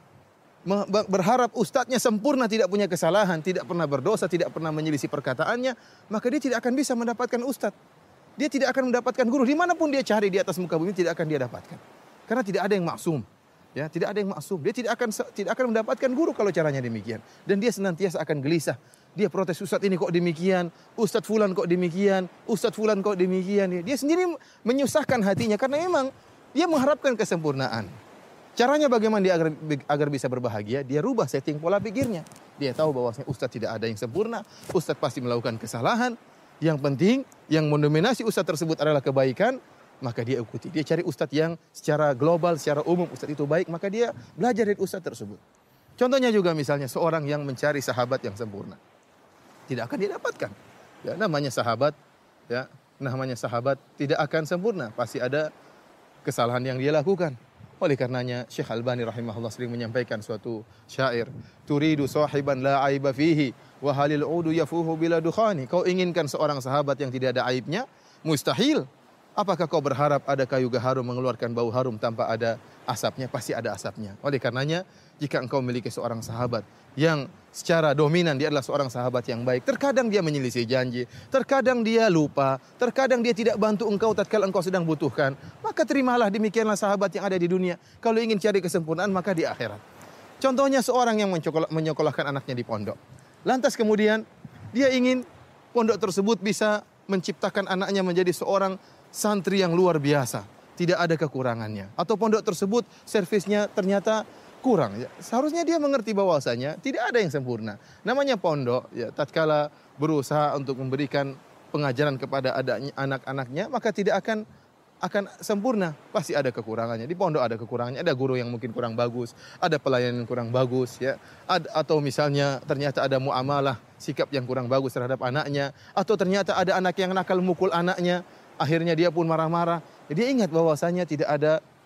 berharap ustadznya sempurna, tidak punya kesalahan, tidak pernah berdosa, tidak pernah menyelisih perkataannya, maka dia tidak akan bisa mendapatkan ustadz. Dia tidak akan mendapatkan guru. Dimanapun dia cari di atas muka bumi, tidak akan dia dapatkan. Karena tidak ada yang maksum. Ya, tidak ada yang maksum. Dia tidak akan tidak akan mendapatkan guru kalau caranya demikian. Dan dia senantiasa akan gelisah. Dia protes, ustadz ini kok demikian, ustadz fulan kok demikian, ustadz fulan kok demikian. Dia sendiri menyusahkan hatinya karena memang dia mengharapkan kesempurnaan. Caranya bagaimana dia agar, agar bisa berbahagia? Dia rubah setting pola pikirnya. Dia tahu bahwasanya ustadz tidak ada yang sempurna, ustadz pasti melakukan kesalahan. Yang penting, yang mendominasi ustadz tersebut adalah kebaikan, maka dia ikuti. Dia cari ustadz yang secara global, secara umum ustadz itu baik, maka dia belajar dari ustadz tersebut. Contohnya juga misalnya seorang yang mencari sahabat yang sempurna, tidak akan dia dapatkan. Ya, namanya sahabat, ya, namanya sahabat tidak akan sempurna, pasti ada kesalahan yang dia lakukan. Oleh karenanya Syekh Albani rahimahullah sering menyampaikan suatu syair, turidu sahiban la aiba fihi wa halil udu yafuhu bila dukhani. Kau inginkan seorang sahabat yang tidak ada aibnya? Mustahil. Apakah kau berharap ada kayu gaharum mengeluarkan bau harum tanpa ada asapnya? Pasti ada asapnya. Oleh karenanya jika engkau memiliki seorang sahabat yang secara dominan dia adalah seorang sahabat yang baik, terkadang dia menyelisih janji, terkadang dia lupa, terkadang dia tidak bantu engkau tatkala engkau sedang butuhkan, maka terimalah demikianlah sahabat yang ada di dunia. Kalau ingin cari kesempurnaan maka di akhirat. Contohnya seorang yang menyekolahkan anaknya di pondok. Lantas kemudian dia ingin pondok tersebut bisa menciptakan anaknya menjadi seorang santri yang luar biasa, tidak ada kekurangannya. Atau pondok tersebut servisnya ternyata kurang. Ya. Seharusnya dia mengerti bahwasanya tidak ada yang sempurna. Namanya pondok, ya, tatkala berusaha untuk memberikan pengajaran kepada adanya anak-anaknya, maka tidak akan akan sempurna. Pasti ada kekurangannya. Di pondok ada kekurangannya. Ada guru yang mungkin kurang bagus, ada pelayanan yang kurang bagus, ya. Ad, atau misalnya ternyata ada muamalah, sikap yang kurang bagus terhadap anaknya, atau ternyata ada anak yang nakal mukul anaknya, akhirnya dia pun marah-marah. Dia ingat bahwasanya tidak ada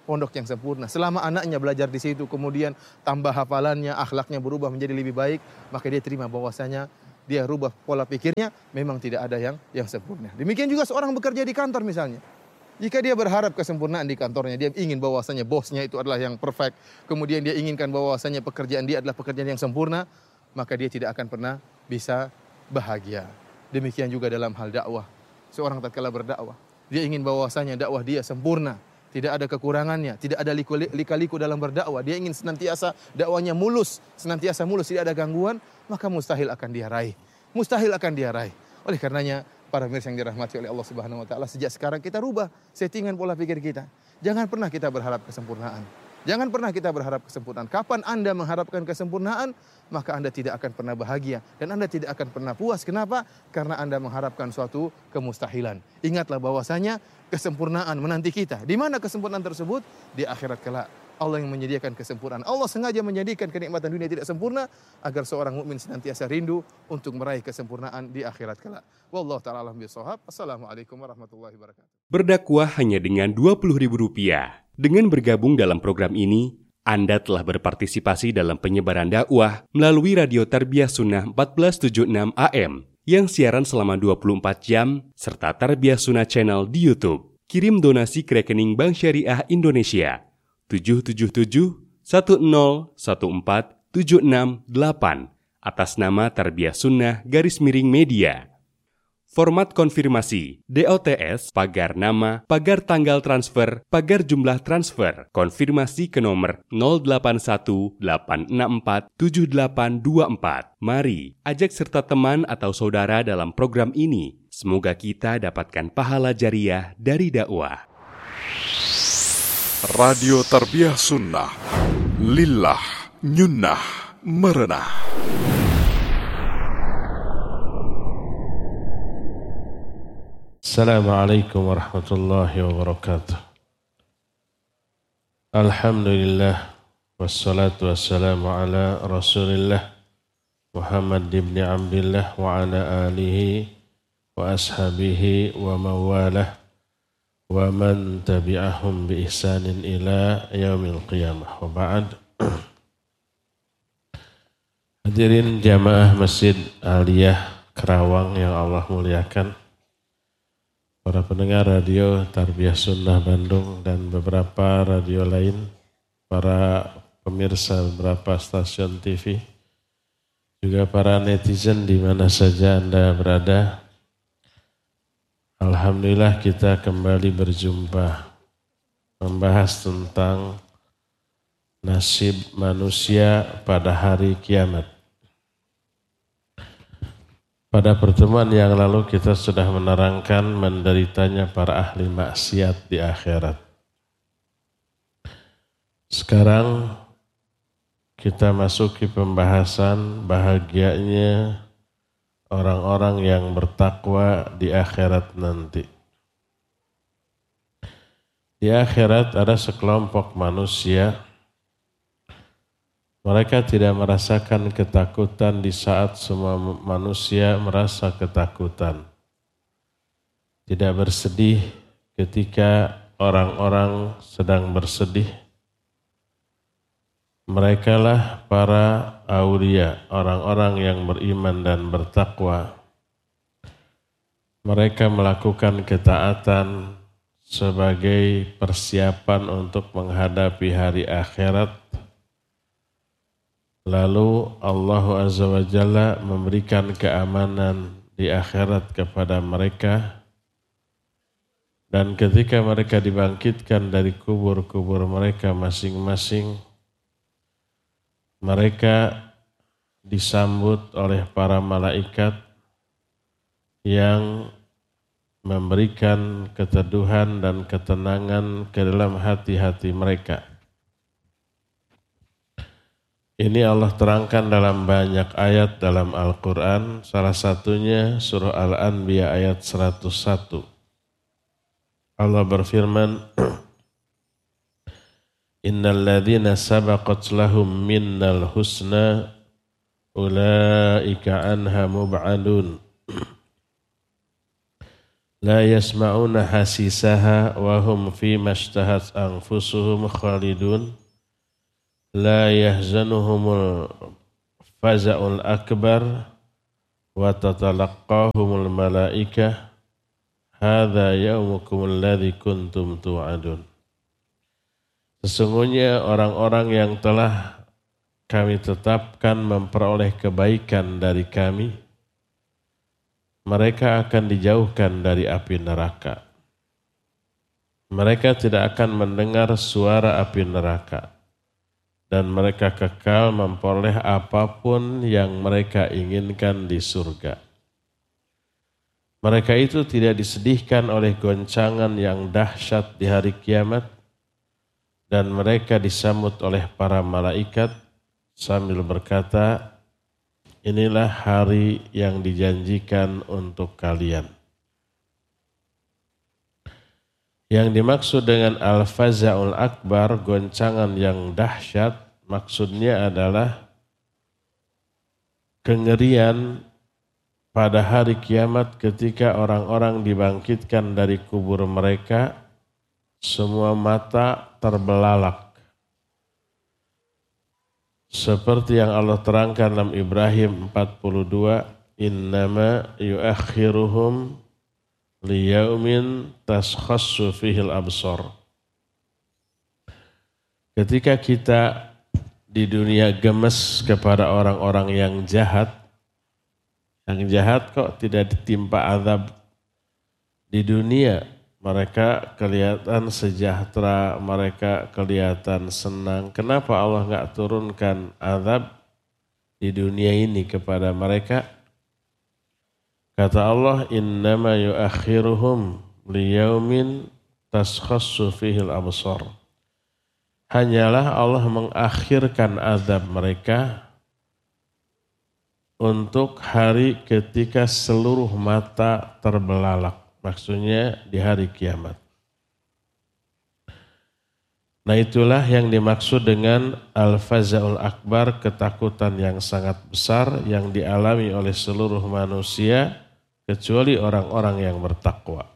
pondok yang sempurna. Selama anaknya belajar di situ, kemudian tambah hafalannya, akhlaknya berubah menjadi lebih baik, maka dia terima bahwasanya dia rubah pola pikirnya, memang tidak ada yang yang sempurna. Demikian juga seorang bekerja di kantor misalnya. Jika dia berharap kesempurnaan di kantornya, dia ingin bahwasanya bosnya itu adalah yang perfect, kemudian dia inginkan bahwasanya pekerjaan dia adalah pekerjaan yang sempurna, maka dia tidak akan pernah bisa bahagia. Demikian juga dalam hal dakwah. Seorang tatkala berdakwah, dia ingin bahwasanya dakwah dia sempurna, tidak ada kekurangannya, tidak ada lika-liku dalam berdakwah. Dia ingin senantiasa dakwahnya mulus, senantiasa mulus, tidak ada gangguan, maka mustahil akan dia raih. Mustahil akan dia raih. Oleh karenanya, para pemirsa yang dirahmati oleh Allah Subhanahu wa taala, sejak sekarang kita rubah settingan pola pikir kita. Jangan pernah kita berharap kesempurnaan. Jangan pernah kita berharap kesempurnaan. Kapan Anda mengharapkan kesempurnaan, maka Anda tidak akan pernah bahagia dan Anda tidak akan pernah puas. Kenapa? Karena Anda mengharapkan suatu kemustahilan. Ingatlah bahwasanya kesempurnaan menanti kita. Di mana kesempurnaan tersebut? Di akhirat kelak. Allah yang menyediakan kesempurnaan. Allah sengaja menjadikan kenikmatan dunia tidak sempurna agar seorang mukmin senantiasa rindu untuk meraih kesempurnaan di akhirat kelak. Wallahu ta'ala a'lam bishawab. Assalamualaikum warahmatullahi wabarakatuh. Berdakwah hanya dengan dua puluh ribu rupiah. Dengan bergabung dalam program ini, Anda telah berpartisipasi dalam penyebaran dakwah melalui Radio Tarbiyah Sunnah empat belas tujuh puluh enam A M yang siaran selama dua puluh empat jam serta Tarbiyah Sunnah Channel di YouTube. Kirim donasi ke rekening Bank Syariah Indonesia tujuh tujuh tujuh satu nol satu empat tujuh enam delapan atas nama Tarbiyah Sunnah garis miring media. Format konfirmasi D O T S, pagar nama, pagar tanggal transfer, pagar jumlah transfer, konfirmasi ke nomor nol delapan satu delapan enam empat tujuh delapan dua empat. Mari ajak serta teman atau saudara dalam program ini. Semoga kita dapatkan pahala jariah dari dakwah. Radio Tarbiyah Sunnah, lillah, nyunnah, merenah. Assalamualaikum warahmatullahi wabarakatuh. Alhamdulillah, wassalatu wassalamu ala Rasulillah Muhammad ibn Abdillah wa ala alihi wa ashabihi wa mawalah wa man tabi'ahum bi ihsanin ila yaumil qiyamah. Wa ba'd. Hadirin jamaah Masjid Aliyah Kerawang yang Allah muliakan, para pendengar radio Tarbiyah Sunnah Bandung dan beberapa radio lain, para pemirsa beberapa stasiun T V, juga para netizen di mana saja Anda berada. Alhamdulillah kita kembali berjumpa membahas tentang nasib manusia pada hari kiamat. Pada pertemuan yang lalu kita sudah menerangkan menderitanya para ahli maksiat di akhirat. Sekarang kita masuki pembahasan bahagianya orang-orang yang bertakwa di akhirat nanti. Di akhirat ada sekelompok manusia, mereka tidak merasakan ketakutan di saat semua manusia merasa ketakutan. Tidak bersedih ketika orang-orang sedang bersedih. Merekalah para aulia, orang-orang yang beriman dan bertakwa. Mereka melakukan ketaatan sebagai persiapan untuk menghadapi hari akhirat. Lalu Allah Azza wa Jalla memberikan keamanan di akhirat kepada mereka. Dan ketika mereka dibangkitkan dari kubur-kubur mereka masing-masing, mereka disambut oleh para malaikat yang memberikan keteduhan dan ketenangan ke dalam hati-hati mereka. Ini Allah terangkan dalam banyak ayat dalam Al-Quran, salah satunya surah Al-Anbiya ayat seratus satu. Allah berfirman, Innal ladzina sabaqat lahum minnal husna ulaika anha mub'adun. la yasma'una hasisaha wa hum fi mashtahat anfusuhum khalidun la yahzanuhumul faza'ul akbar wa tatalaqahumul malaikah hadza yaumukum alladzi kuntum tu'adun. Sesungguhnya orang-orang yang telah kami tetapkan memperoleh kebaikan dari kami, mereka akan dijauhkan dari api neraka. Mereka tidak akan mendengar suara api neraka. Dan mereka kekal memperoleh apapun yang mereka inginkan di surga. Mereka itu tidak disedihkan oleh goncangan yang dahsyat di hari kiamat, dan mereka disambut oleh para malaikat sambil berkata, inilah hari yang dijanjikan untuk kalian. Yang dimaksud dengan al-faza'ul akbar, goncangan yang dahsyat, maksudnya adalah kengerian pada hari kiamat ketika orang-orang dibangkitkan dari kubur mereka, semua mata terbelalak. Seperti yang Allah terangkan dalam Ibrahim empat puluh dua, innama yuakhiruhum liyaumin taskhassu fihil absar. Ketika kita di dunia gemes kepada orang-orang yang jahat, yang jahat kok tidak ditimpa azab di dunia, mereka kelihatan sejahtera, mereka kelihatan senang. Kenapa Allah enggak turunkan azab di dunia ini kepada mereka? Kata Allah, innama yuakhiruhum liyaumin taskhassu fihil absar. Hanyalah Allah mengakhirkan azab mereka untuk hari ketika seluruh mata terbelalak. Maksudnya di hari kiamat. Nah itulah yang dimaksud dengan al-faza'ul akbar, ketakutan yang sangat besar yang dialami oleh seluruh manusia kecuali orang-orang yang bertakwa.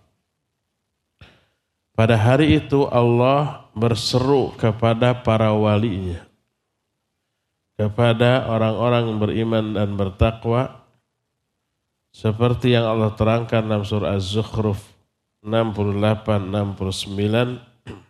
Pada hari itu Allah berseru kepada para walinya, kepada orang-orang beriman dan bertakwa, seperti yang Allah terangkan dalam surah Az-Zukhruf enam puluh delapan enam puluh sembilan.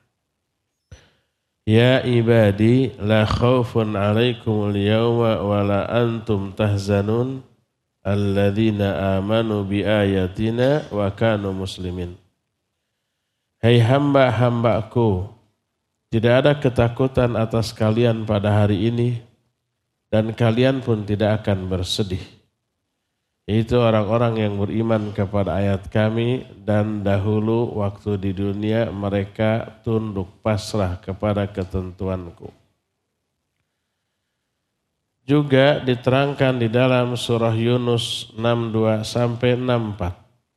Ya ibadi la khaufun alaikumul yawma wa la antum tahzanun alladzina amanu bi ayatina wa kanu muslimin. Hai hamba-hambaku, tidak ada ketakutan atas kalian pada hari ini dan kalian pun tidak akan bersedih. Itu orang-orang yang beriman kepada ayat kami dan dahulu waktu di dunia mereka tunduk pasrah kepada ketentuanku. Juga diterangkan di dalam surah Yunus enam puluh dua sampai enam puluh empat.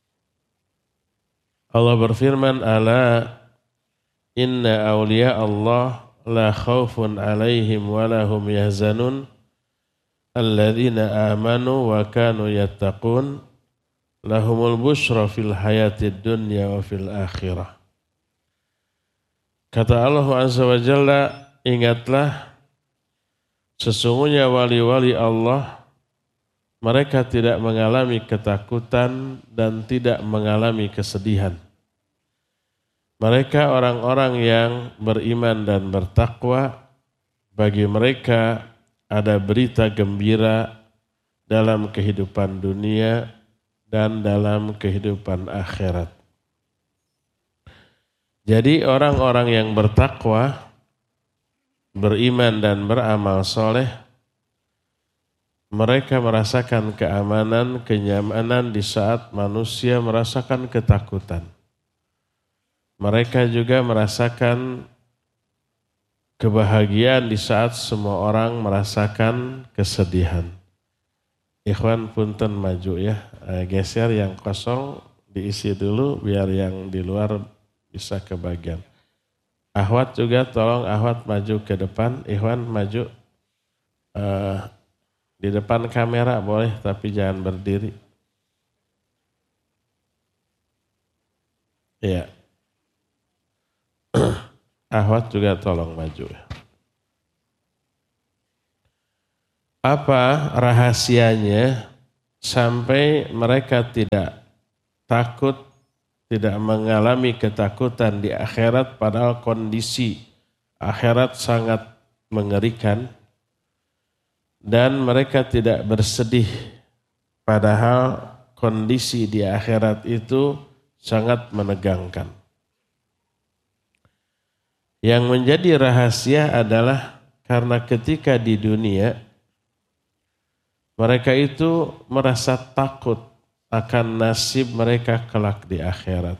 Allah berfirman, ala inna awliya Allah la khawfun alaihim wa lahum yahzanun alladzina amanu wa kanu yattaqun lahumul busyra fil hayatid dunya wa fil akhirah. Kata Allah Azza wa Jalla, ingatlah sesungguhnya wali-wali Allah mereka tidak mengalami ketakutan dan tidak mengalami kesedihan. Mereka orang-orang yang beriman dan bertakwa, bagi mereka ada berita gembira dalam kehidupan dunia dan dalam kehidupan akhirat. Jadi orang-orang yang bertakwa, beriman dan beramal soleh, mereka merasakan keamanan, kenyamanan di saat manusia merasakan ketakutan. Mereka juga merasakan kebahagiaan di saat semua orang merasakan kesedihan. Ikhwan punten maju ya, geser yang kosong diisi dulu biar yang di luar bisa kebagian. Ahwat juga tolong Ahwat maju ke depan, Ikhwan maju. Uh, Di depan kamera boleh, tapi jangan berdiri. Ya. Ahwat juga tolong maju. Apa rahasianya sampai mereka tidak takut, tidak mengalami ketakutan di akhirat padahal kondisi akhirat sangat mengerikan dan mereka tidak bersedih padahal kondisi di akhirat itu sangat menegangkan. Yang menjadi rahasia adalah karena ketika di dunia mereka itu merasa takut akan nasib mereka kelak di akhirat.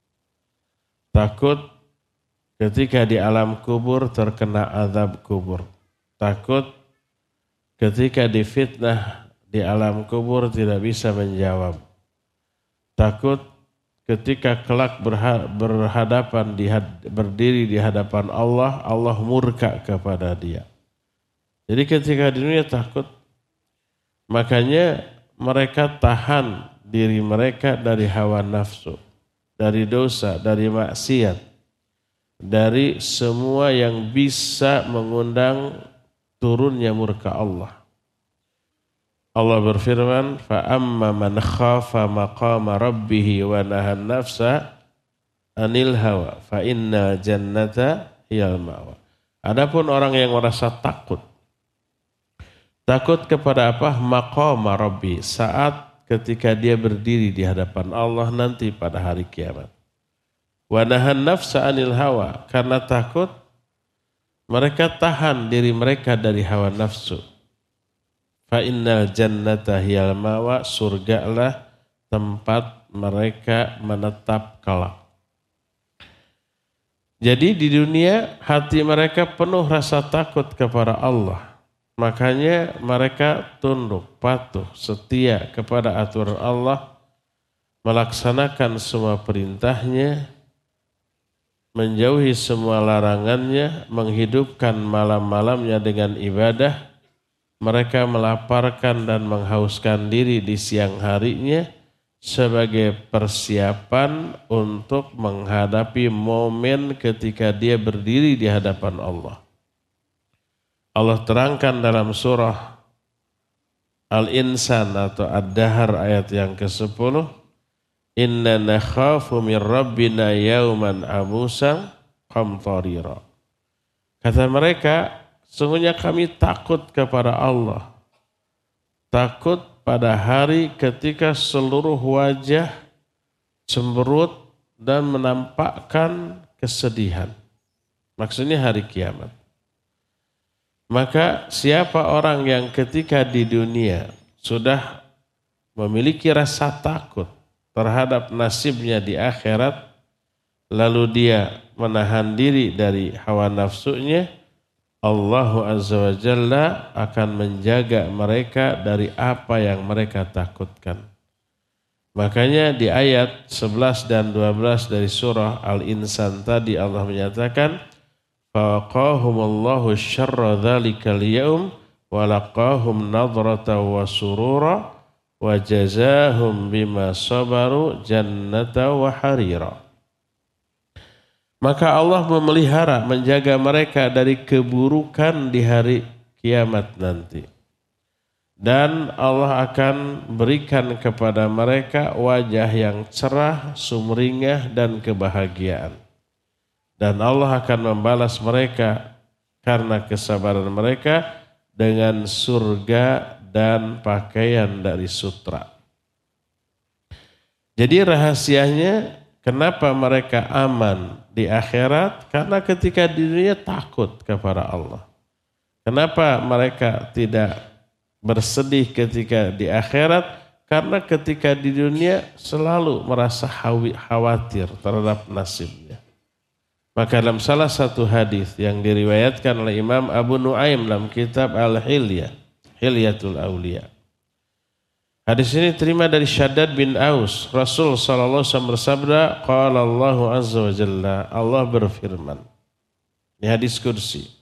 Takut ketika di alam kubur terkena azab kubur. Takut ketika difitnah di alam kubur tidak bisa menjawab. Takut ketika kelak berhadapan berdiri di hadapan Allah, Allah murka kepada dia. Jadi ketika di dunia takut, makanya mereka tahan diri mereka dari hawa nafsu, dari dosa, dari maksiat, dari semua yang bisa mengundang turunnya murka Allah. Allah berfirman, فَأَمَّا مَنْ خَافَ مَقَامَ رَبِّهِ وَنَهَى النَّفْسَ عَنِ الْهَوَى فَإِنَّ الْجَنَّةَ هِيَ الْمَأْوَى. Adapun orang yang merasa takut, takut kepada apa? Maqama Rabbi, saat ketika dia berdiri di hadapan Allah nanti pada hari kiamat. Wa nahan nafsa anil hawa, karena takut mereka tahan diri mereka dari hawa nafsu. Fa innal jannata hiyal mawa, surgalah tempat mereka menetap kelak. Jadi di dunia hati mereka penuh rasa takut kepada Allah. Makanya mereka tunduk, patuh, setia kepada aturan Allah, melaksanakan semua perintahnya, menjauhi semua larangannya, menghidupkan malam-malamnya dengan ibadah. Mereka melaparkan dan menghauskan diri di siang harinya sebagai persiapan untuk menghadapi momen ketika dia berdiri di hadapan Allah. Allah terangkan dalam surah Al-Insan atau Ad-Dahr ayat yang kesepuluh, Inna nakhafu min rabbina yauman abusan qamtarira. Kata mereka, sungguhnya kami takut kepada Allah. Takut pada hari ketika seluruh wajah cemberut dan menampakkan kesedihan. Maksudnya hari kiamat. Maka siapa orang yang ketika di dunia sudah memiliki rasa takut terhadap nasibnya di akhirat, lalu dia menahan diri dari hawa nafsunya, Allah Azza wa Jalla akan menjaga mereka dari apa yang mereka takutkan. Makanya di ayat sebelas dan dua belas dari surah Al-Insan tadi Allah menyatakan, fawaqahumullahu syarra dzalikal yaum wa laqahum nadrata wa surura wa jazahum bima sabaru jannata wa harira. Maka Allah memelihara, menjaga mereka dari keburukan di hari kiamat nanti. Dan Allah akan berikan kepada mereka wajah yang cerah, sumringah dan kebahagiaan. Dan Allah akan membalas mereka karena kesabaran mereka dengan surga dan pakaian dari sutra. Jadi rahasianya kenapa mereka aman di akhirat? Karena ketika di dunia takut kepada Allah. Kenapa mereka tidak bersedih ketika di akhirat? Karena ketika di dunia selalu merasa khawatir terhadap nasibnya. Maka dalam salah satu hadis yang diriwayatkan oleh Imam Abu Nuaim dalam kitab Al-Hilyah, Hilyatul Auliya. Hadis ini terima dari Syaddad bin Aus. Rasul sallallahu alaihi wasallam bersabda, qala Allahu azza wa jalla, Allah berfirman. Ini hadis kursi.